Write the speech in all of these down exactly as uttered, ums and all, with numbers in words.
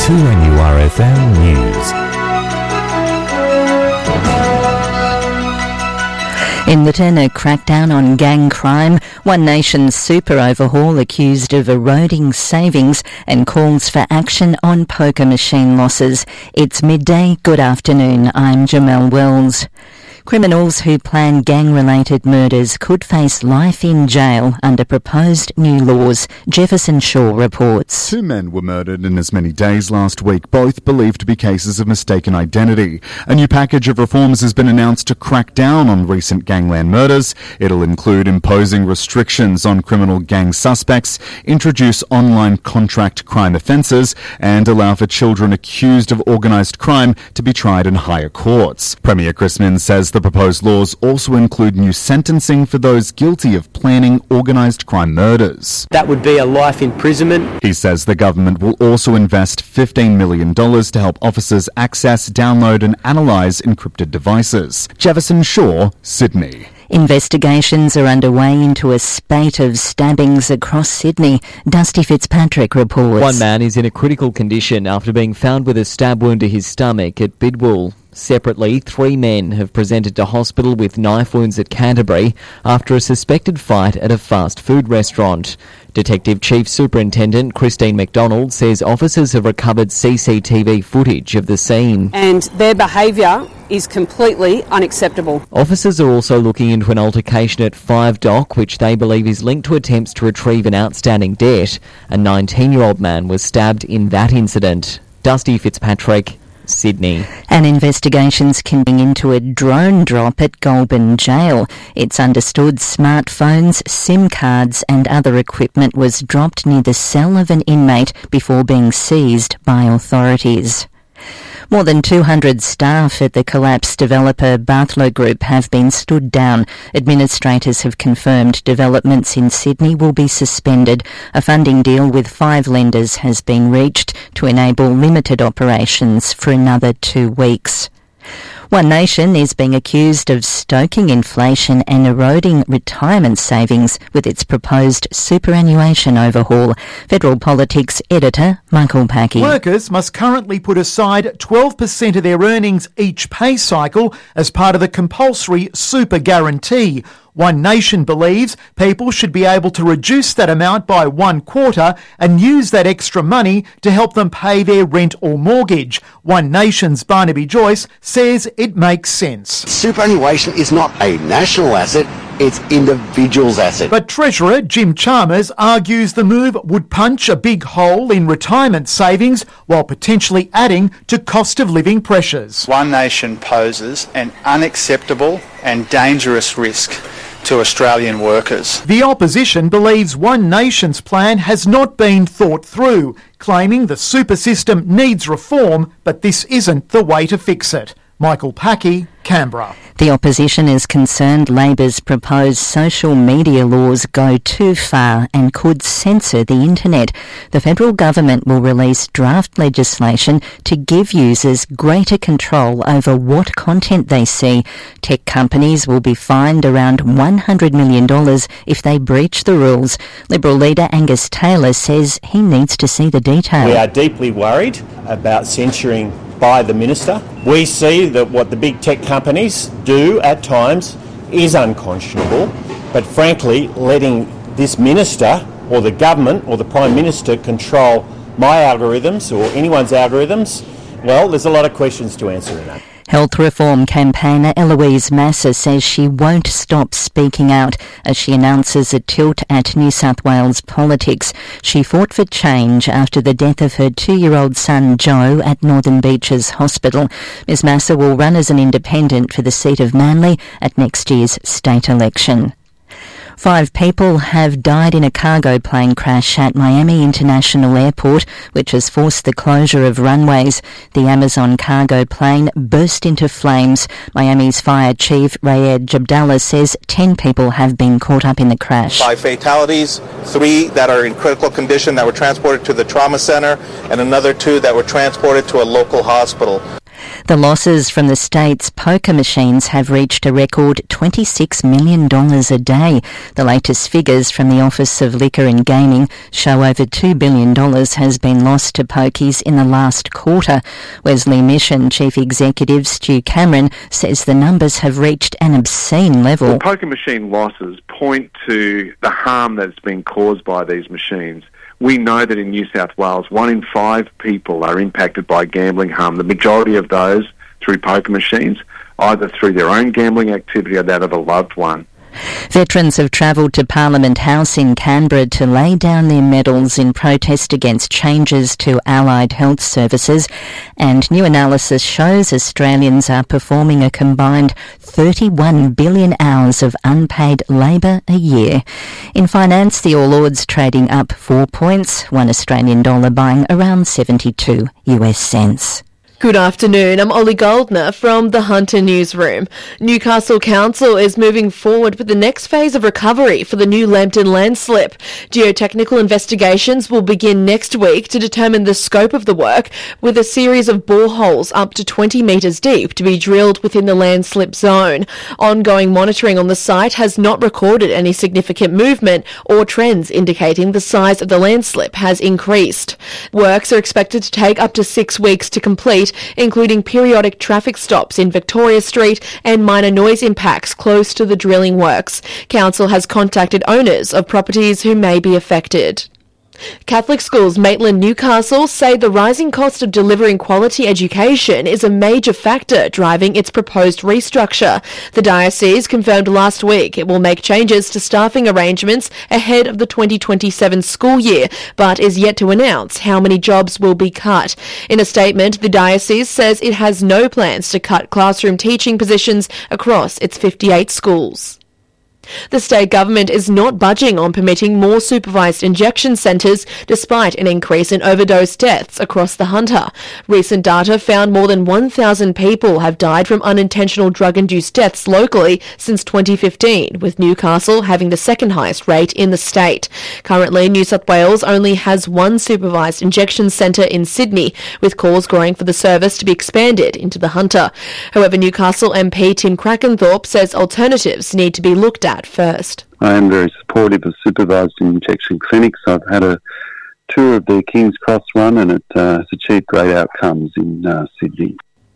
two N U R F M News. In Lytton, a crackdown on gang crime, One Nation's super overhaul accused of eroding savings and calls for action on poker machine losses. It's midday. Good afternoon. I'm Jamelle Wells. Criminals who plan gang-related murders could face life in jail under proposed new laws. Jefferson Shaw reports. Two men were murdered in as many days last week, both believed to be cases of mistaken identity. A new package of reforms has been announced to crack down on recent gangland murders. It'll include imposing restrictions on criminal gang suspects, introduce online contract crime offences, and allow for children accused of organised crime to be tried in higher courts. Premier Chris Minns says the proposed laws also include new sentencing for those guilty of planning organised crime murders. That would be a life imprisonment. He says the government will also invest fifteen million dollars to help officers access, download and analyse encrypted devices. Jefferson Shaw, Sydney. Investigations are underway into a spate of stabbings across Sydney. Dusty Fitzpatrick reports. One man is in a critical condition after being found with a stab wound to his stomach at Bidwell. Separately, three men have presented to hospital with knife wounds at Canterbury after a suspected fight at a fast food restaurant. Detective Chief Superintendent Christine McDonald says officers have recovered C C T V footage of the scene. And their behaviour is completely unacceptable. Officers are also looking into an altercation at Five Dock, which they believe is linked to attempts to retrieve an outstanding debt. A nineteen-year-old man was stabbed in that incident. Dusty Fitzpatrick, Sydney. An investigation's continuing into a drone drop at Goulburn Jail. It's understood smartphones, SIM cards and other equipment was dropped near the cell of an inmate before being seized by authorities. More than two hundred staff at the collapsed developer Barthlow Group have been stood down. Administrators have confirmed developments in Sydney will be suspended. A funding deal with five lenders has been reached to enable limited operations for another two weeks. One Nation is being accused of stoking inflation and eroding retirement savings with its proposed superannuation overhaul. Federal Politics editor Michael Packey. Workers must currently put aside twelve percent of their earnings each pay cycle as part of the compulsory super guarantee. One Nation believes people should be able to reduce that amount by one quarter and use that extra money to help them pay their rent or mortgage. One Nation's Barnaby Joyce says it makes sense. Superannuation is not a national asset, it's individuals' asset. But Treasurer Jim Chalmers argues the move would punch a big hole in retirement savings while potentially adding to cost of living pressures. One Nation poses an unacceptable and dangerous risk to Australian workers. The opposition believes One Nation's plan has not been thought through, claiming the super system needs reform, but this isn't the way to fix it. Michael Packey, Canberra. The opposition is concerned Labor's proposed social media laws go too far and could censor the internet. The federal government will release draft legislation to give users greater control over what content they see. Tech companies will be fined around one hundred million dollars if they breach the rules. Liberal leader Angus Taylor says he needs to see the detail. We are deeply worried about censoring by the minister. We see that what the big tech companies do at times is unconscionable, but frankly, letting this minister or the government or the Prime Minister control my algorithms or anyone's algorithms, well, there's a lot of questions to answer in that. Health reform campaigner Eloise Massa says she won't stop speaking out as she announces a tilt at New South Wales politics. She fought for change after the death of her two-year-old son Joe at Northern Beaches Hospital. Miz Massa will run as an independent for the seat of Manly at next year's state election. Five people have died in a cargo plane crash at Miami International Airport, which has forced the closure of runways. The Amazon cargo plane burst into flames. Miami's Fire Chief Rayed Jabdallah says ten people have been caught up in the crash. Five fatalities, three that are in critical condition that were transported to the trauma center, and another two that were transported to a local hospital. The losses from the state's poker machines have reached a record twenty-six million dollars a day. The latest figures from the Office of Liquor and Gaming show over two billion dollars has been lost to pokies in the last quarter. Wesley Mission Chief Executive Stu Cameron says the numbers have reached an obscene level. The poker machine losses point to the harm that's been caused by these machines. We know that in New South Wales, one in five people are impacted by gambling harm. The majority of those through poker machines, either through their own gambling activity or that of a loved one. Veterans have travelled to Parliament House in Canberra to lay down their medals in protest against changes to allied health services, and new analysis shows Australians are performing a combined thirty-one billion hours of unpaid labour a year. In finance, the All Ords trading up four points, one Australian dollar buying around seventy-two US cents. Good afternoon, I'm Ollie Goldner from the Hunter Newsroom. Newcastle Council is moving forward with the next phase of recovery for the new Lambton landslip. Geotechnical investigations will begin next week to determine the scope of the work, with a series of boreholes up to twenty metres deep to be drilled within the landslip zone. Ongoing monitoring on the site has not recorded any significant movement or trends indicating the size of the landslip has increased. Works are expected to take up to six weeks to complete, including periodic traffic stops in Victoria Street and minor noise impacts close to the drilling works. Council has contacted owners of properties who may be affected. Catholic schools Maitland Newcastle say the rising cost of delivering quality education is a major factor driving its proposed restructure. The diocese confirmed last week it will make changes to staffing arrangements ahead of the twenty twenty-seven school year, but is yet to announce how many jobs will be cut. In a statement, the diocese says it has no plans to cut classroom teaching positions across its fifty-eight schools. The state government is not budging on permitting more supervised injection centres despite an increase in overdose deaths across the Hunter. Recent data found more than one thousand people have died from unintentional drug-induced deaths locally since twenty fifteen, with Newcastle having the second highest rate in the state. Currently, New South Wales only has one supervised injection centre in Sydney, with calls growing for the service to be expanded into the Hunter. However, Newcastle M P Tim Crackenthorpe says alternatives need to be looked at first. I am very supportive of supervised injection clinics. I've had a tour of the King's Cross one and it uh, has achieved great outcomes in uh, Sydney.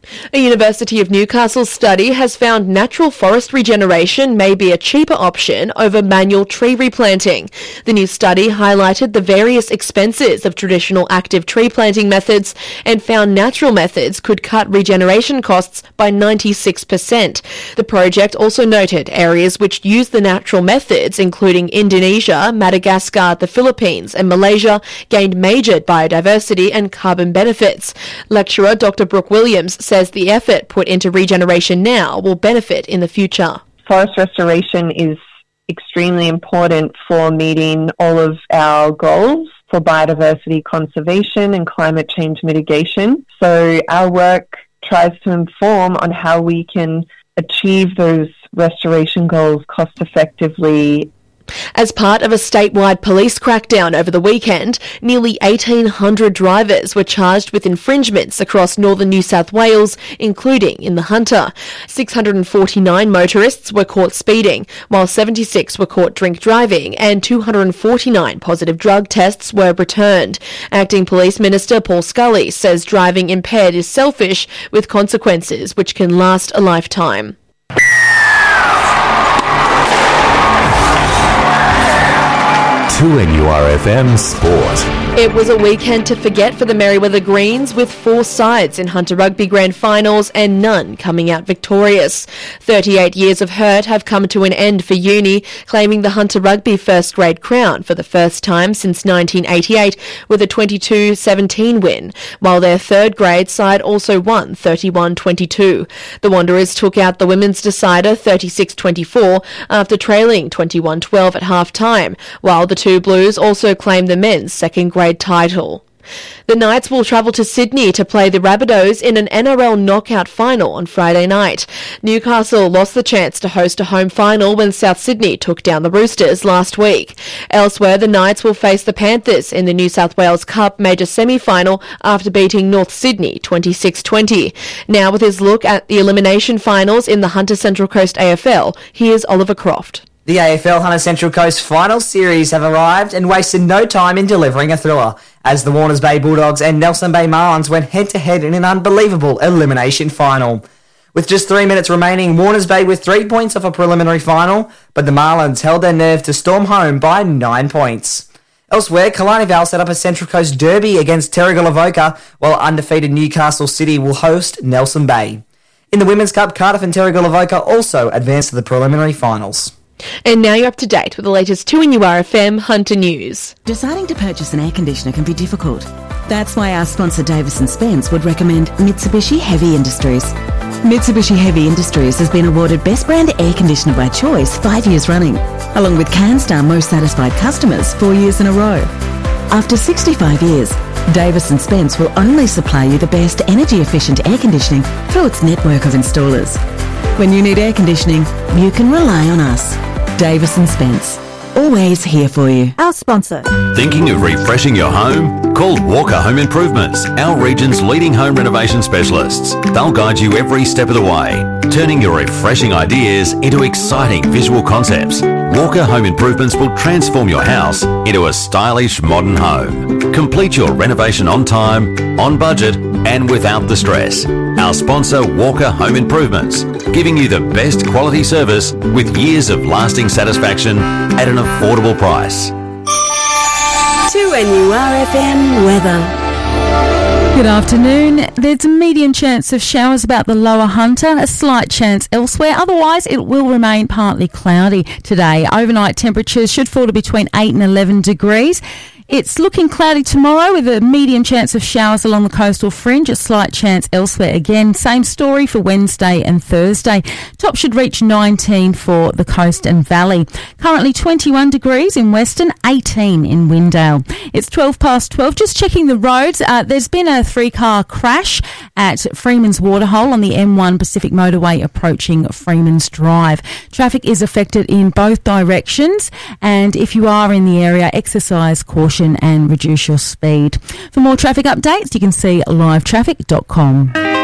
A University of Newcastle study has found natural forest regeneration may be a cheaper option over manual tree replanting. The new study highlighted the various expenses of traditional active tree planting methods and found natural methods could cut regeneration costs by ninety-six percent. The project also noted areas which use the natural methods, including Indonesia, Madagascar, the Philippines and Malaysia, gained major biodiversity and carbon benefits. Lecturer Doctor Brooke Williams says the effort put into regeneration now will benefit in the future. Forest restoration is extremely important for meeting all of our goals for biodiversity conservation and climate change mitigation. So our work tries to inform on how we can achieve those restoration goals cost effectively. As part of a statewide police crackdown over the weekend, nearly eighteen hundred drivers were charged with infringements across northern New South Wales, including in the Hunter. six hundred forty-nine motorists were caught speeding, while seventy-six were caught drink driving, and two hundred forty-nine positive drug tests were returned. Acting Police Minister Paul Scully says driving impaired is selfish, with consequences which can last a lifetime. two N U R F M Sport. It was a weekend to forget for the Merewether Greens, with four sides in Hunter Rugby Grand Finals and none coming out victorious. thirty-eight years of hurt have come to an end for Uni, claiming the Hunter Rugby first grade crown for the first time since nineteen eighty-eight with a twenty-two seventeen win, while their third grade side also won thirty-one twenty-two. The Wanderers took out the women's decider thirty-six twenty-four after trailing twenty-one twelve at half-time, while the two Blues also claimed the men's second grade title. The Knights will travel to Sydney to play the Rabbitohs in an N R L knockout final on Friday night. Newcastle lost the chance to host a home final when South Sydney took down the Roosters last week. Elsewhere, the Knights will face the Panthers in the New South Wales Cup major semi-final after beating North Sydney twenty-six twenty. Now with his look at the elimination finals in the Hunter Central Coast A F L, here's Oliver Croft. The A F L Hunter Central Coast Final Series have arrived and wasted no time in delivering a thriller, as the Warners Bay Bulldogs and Nelson Bay Marlins went head-to-head in an unbelievable elimination final. With just three minutes remaining, Warners Bay were three points off a preliminary final, but the Marlins held their nerve to storm home by nine points. Elsewhere, Killarney Vale set up a Central Coast derby against Terrigal Avoca, while undefeated Newcastle City will host Nelson Bay. In the Women's Cup, Cardiff and Terrigal Avoca also advanced to the preliminary finals. And now you're up to date with the latest two N U R F M Hunter News. Deciding to purchase an air conditioner can be difficult. That's why our sponsor Davis and Spence would recommend Mitsubishi Heavy Industries. Mitsubishi Heavy Industries has been awarded Best Brand Air Conditioner by Choice five years running, along with CanStar Most Satisfied Customers four years in a row. After sixty-five years, Davis and Spence will only supply you the best energy-efficient air conditioning through its network of installers. When you need air conditioning, you can rely on us. Davis and Spence, always here for you. Our sponsor. Thinking of refreshing your home? Call Walker Home Improvements, our region's leading home renovation specialists. They'll guide you every step of the way, turning your refreshing ideas into exciting visual concepts. Walker Home Improvements will transform your house into a stylish modern home. Complete your renovation on time, on budget, and without the stress. Our sponsor, Walker Home Improvements, giving you the best quality service with years of lasting satisfaction at an affordable price. two N U R F M weather. Good afternoon. There's a medium chance of showers about the lower Hunter, a slight chance elsewhere. Otherwise, it will remain partly cloudy today. Overnight temperatures should fall to between eight and eleven degrees. It's looking cloudy tomorrow with a medium chance of showers along the coastal fringe, a slight chance elsewhere. Again, same story for Wednesday and Thursday. Top should reach nineteen for the coast and valley. Currently twenty-one degrees in Western, eighteen in Windale. It's twelve past twelve. Just checking the roads. Uh, there's been a three-car crash at Freeman's Waterhole on the M one Pacific Motorway approaching Freeman's Drive. Traffic is affected in both directions, and if you are in the area, exercise caution and reduce your speed. For more traffic updates, you can see live traffic dot com.